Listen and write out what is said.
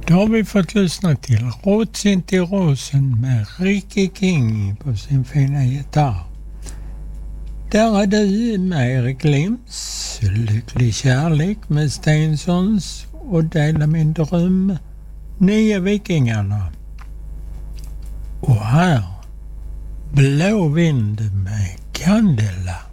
Då har vi fått lyssna till Rådsint i rosen med Ricky King på sin fina gitarr. Där är du med Erik Lims, Lycklig kärlek med Stensons och Dela min dröm, Nya vikingarna. Och här Blå vind med Candela.